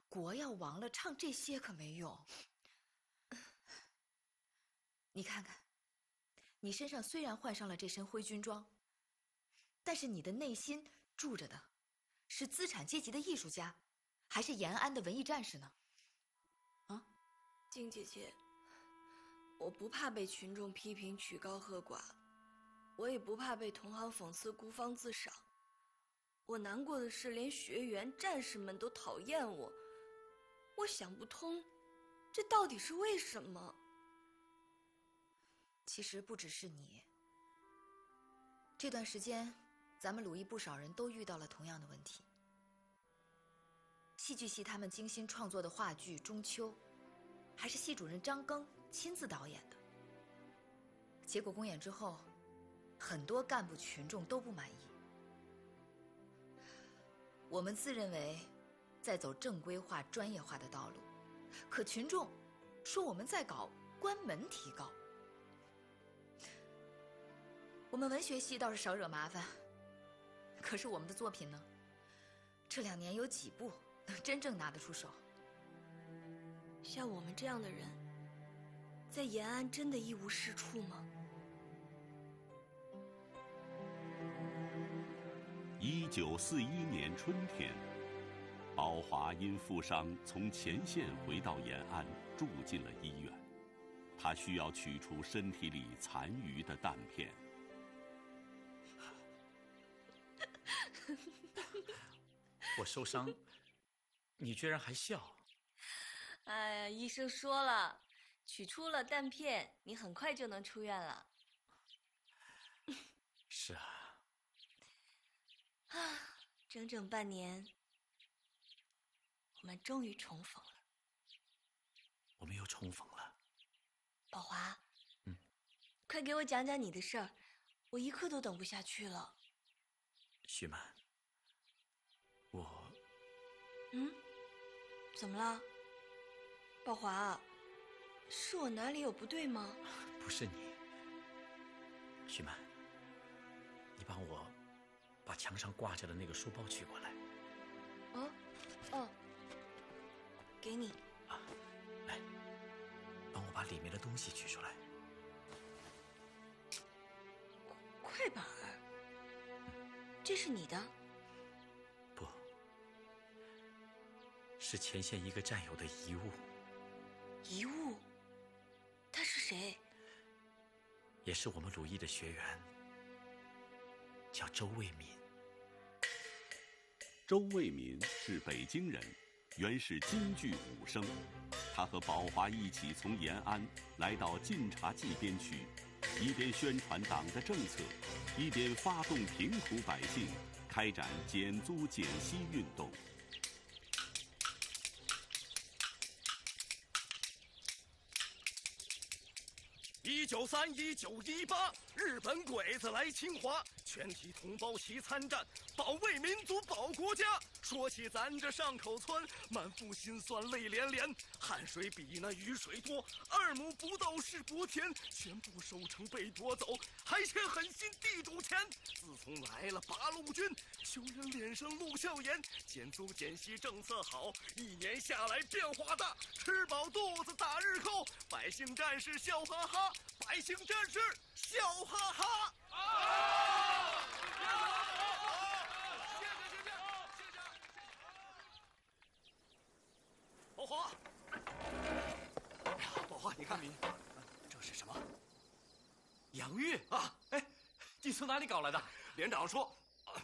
国要亡了，唱这些可没用。你看看，你身上虽然换上了这身灰军装，但是你的内心住着的是资产阶级的艺术家，还是延安的文艺战士呢？啊， 静姐姐，我不怕被群众批评曲高和寡，我也不怕被同行讽刺孤芳自赏。我难过的是，连学员、战士们都讨厌我，我想不通，这到底是为什么？ 其实不只是你，这段时间，咱们鲁艺不少人都遇到了同样的问题。戏剧系他们精心创作的话剧《中秋》，还是系主任张庚亲自导演的。结果公演之后，很多干部群众都不满意。我们自认为在走正规化、专业化的道路，可群众说我们在搞关门提高。我们文学系倒是少惹麻烦，可是我们的作品呢？这2年有几部能真正拿得出手？ 像我们这样的人，在延安真的一无是处吗 ？1941年春天，宝华因负伤从前线回到延安，住进了医院。他需要取出身体里残余的弹片。 我受伤，你居然还笑？ 哎呀，医生说了，取出了弹片，你很快就能出院了。 是啊。 整整半年，我们终于重逢了。 我们又重逢了。 宝华，快给我讲讲你的事儿，我一刻都等不下去了。 徐曼，我…… 怎么了？宝华，是我哪里有不对吗？ 不是你，徐曼，你帮我把墙上挂着的那个书包取过来。 给你。 来，帮我把里面的东西取出来。 快板儿，这是你的？ 不，是前线一个战友的遗物。 遗物？他是谁？ 也是我们鲁艺的学员，叫周卫民。 周卫民是北京人，原是京剧武生。他和宝华一起从延安来到晋察冀边区，一边宣传党的政策，一边发动贫苦百姓开展减租减息运动。 1931、1918，日本鬼子来侵华，全体同胞齐参战，保卫民族，保国家。说起咱这上口村，满腹心酸泪连连，汗水比那雨水多，2亩不到是薄田，全部收成被夺走，还欠狠心地主钱。自从来了八路军，穷人脸上露笑颜，减租减息政策好，1年下来变化大，吃饱肚子打日扣，百姓战士笑哈哈，百姓战士笑哈哈。宝华，宝华，你看，这是什么？ 洋芋啊！哎，你从哪里搞来的？ 连长说，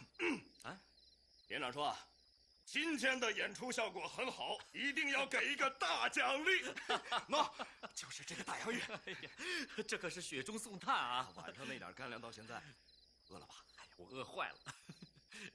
连长说啊，今天的演出效果很好，一定要给一个大奖励。喏，就是这个大洋芋。 哎呀，这可是雪中送炭啊！ 晚上那点干粮到现在，饿了吧？ 哎呀，我饿坏了。